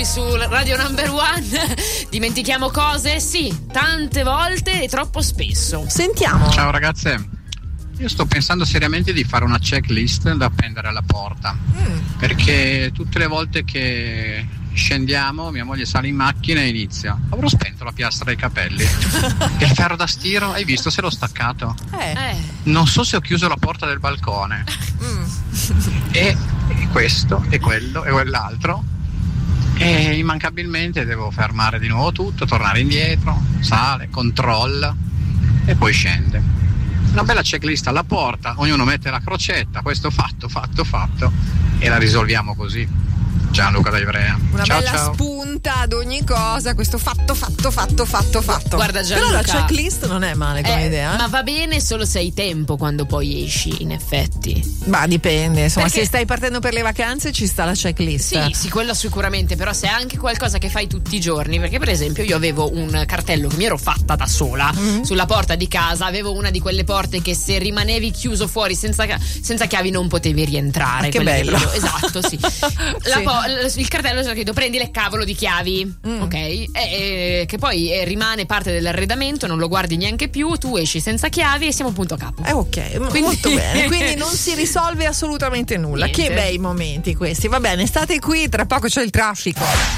qui su Radio Number One. Dimentichiamo cose? Sì, tante volte e troppo spesso. Sentiamo. Ciao ragazze, io sto pensando seriamente di fare una checklist da appendere alla porta, perché tutte le volte che scendiamo mia moglie sale in macchina e inizia: avrò spento la piastra dei capelli, il ferro da stiro, hai visto se l'ho staccato, non so se ho chiuso la porta del balcone, e questo e quello e quell'altro, e immancabilmente devo fermare di nuovo tutto, tornare indietro, sale, controlla e poi scende. Una bella checklist alla porta, ognuno mette la crocetta, questo fatto e la risolviamo così. Gianluca da Ivrea. Una ciao, bella ciao. spunta ad ogni cosa, questo fatto. Guarda Gianluca, però la checklist non è male come idea. Ma va bene solo se hai tempo quando poi esci, in effetti. Ma dipende, insomma, Perché... se stai partendo per le vacanze ci sta la checklist. Sì, quello sicuramente, però se è anche qualcosa che fai tutti i giorni, perché per esempio io avevo un cartello che mi ero fatta da sola sulla porta di casa, avevo una di quelle porte che se rimanevi chiuso fuori senza chiavi non potevi rientrare. Che bello. Esatto, sì. Il cartello c'era scritto: prendi le cavolo di chiavi, ok? Che poi rimane parte dell'arredamento, non lo guardi neanche più, tu esci senza chiavi e siamo punto a capo. Ok, molto bene. Quindi non si risolve assolutamente nulla. Niente. Che bei momenti questi. Va bene, state qui, tra poco c'è il traffico.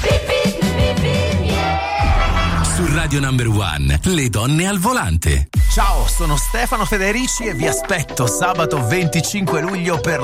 Su Radio Number One, le donne al volante. Ciao, sono Stefano Federici e vi aspetto sabato 25 luglio per